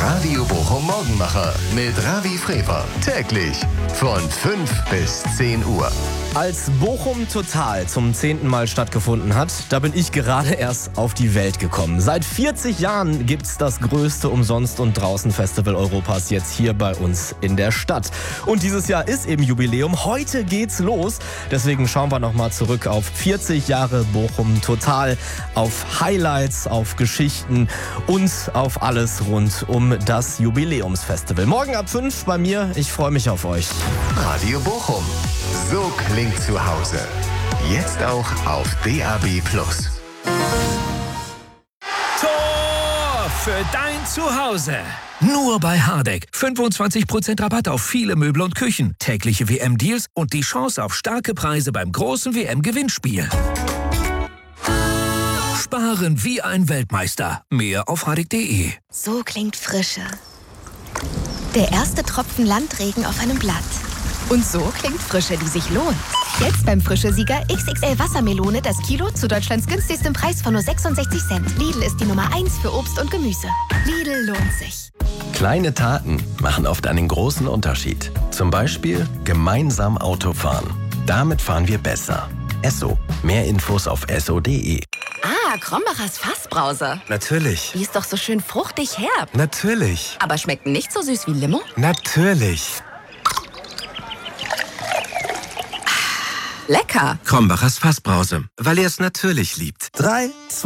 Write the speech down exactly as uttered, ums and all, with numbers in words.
Radio Bochum Morgenmacher mit Ravi Freber. Täglich von fünf bis zehn Uhr. Als Bochum Total zum zehnten Mal stattgefunden hat, da bin ich gerade erst auf die Welt gekommen. Seit vierzig Jahren gibt's das größte Umsonst- und Draußen-Festival Europas jetzt hier bei uns in der Stadt. Und dieses Jahr ist eben Jubiläum. Heute geht's los. Deswegen schauen wir nochmal zurück auf vierzig Jahre Bochum Total, auf Highlights, auf Geschichten und auf alles rund um das Jubiläumsfestival. Morgen ab fünf bei mir. Ich freue mich auf euch. Radio Bochum. So klingt zu Hause. Jetzt auch auf D A B Plus. Tor für dein Zuhause. Nur bei Hardegg. fünfundzwanzig Prozent Rabatt auf viele Möbel und Küchen. Tägliche W M-Deals und die Chance auf starke Preise beim großen W M-Gewinnspiel. Sparen wie ein Weltmeister. Mehr auf hardegg punkt de. So klingt Frische. Der erste Tropfen Landregen auf einem Blatt. Und so klingt Frische, die sich lohnt. Jetzt beim Frische-Sieger X X L Wassermelone das Kilo zu Deutschlands günstigstem Preis von nur sechsundsechzig Cent. Lidl ist die Nummer eins für Obst und Gemüse. Lidl lohnt sich. Kleine Taten machen oft einen großen Unterschied. Zum Beispiel gemeinsam Auto fahren. Damit fahren wir besser. Esso. Mehr Infos auf esso punkt de. Ah, Krombachers Fassbrause. Natürlich. Die ist doch so schön fruchtig herb. Natürlich. Aber schmeckt nicht so süß wie Limo? Natürlich. Lecker. Krombachers Fassbrause, weil er es natürlich liebt. Drei,